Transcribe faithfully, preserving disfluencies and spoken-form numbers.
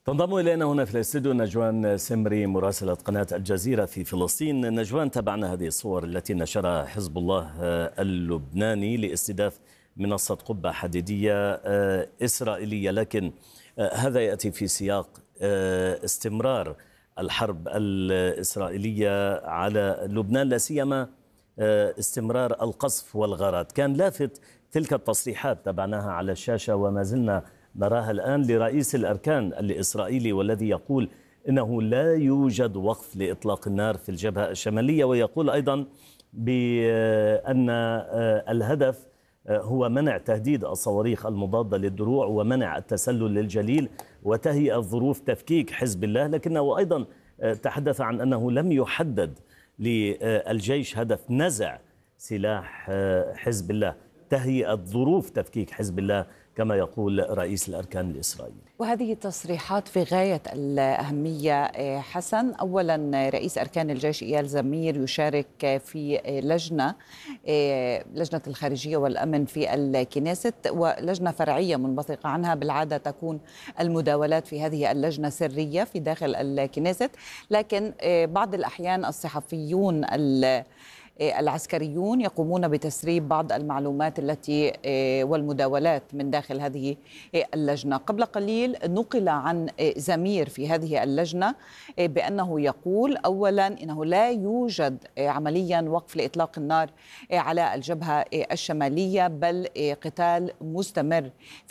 تنضم إلينا هنا في الاستوديو نجوان سمري مراسلة قناة الجزيرة في فلسطين. نجوان، تابعنا هذه الصور التي نشرها حزب الله اللبناني لاستهداف منصة قبة حديدية إسرائيلية، لكن هذا يأتي في سياق استمرار الحرب الإسرائيلية على لبنان، لا سيما استمرار القصف والغارات. كان لافت تلك التصريحات، تابعناها على الشاشة وما زلنا نراها الآن، لرئيس الأركان الإسرائيلي، والذي يقول إنه لا يوجد وقف لإطلاق النار في الجبهة الشمالية، ويقول أيضا بأن الهدف هو منع تهديد الصواريخ المضادة للدروع ومنع التسلل للجليل وتهيئة ظروف تفكيك حزب الله. لكنه أيضا تحدث عن أنه لم يحدد للجيش هدف نزع سلاح حزب الله، تهيئة ظروف تفكيك حزب الله كما يقول رئيس الأركان الإسرائيلي. وهذه تصريحات في غاية الأهمية حسن. أولا، رئيس أركان الجيش إيال زمير يشارك في لجنة لجنة الخارجية والأمن في الكنيست، ولجنة فرعية منبثقة عنها. بالعادة تكون المداولات في هذه اللجنة سرية في داخل الكنيست، لكن بعض الأحيان الصحفيون العسكريون يقومون بتسريب بعض المعلومات التي والمداولات من داخل هذه اللجنة. قبل قليل نقل عن زمير في هذه اللجنة بأنه يقول أولا إنه لا يوجد عمليا وقف لإطلاق النار على الجبهة الشمالية، بل قتال مستمر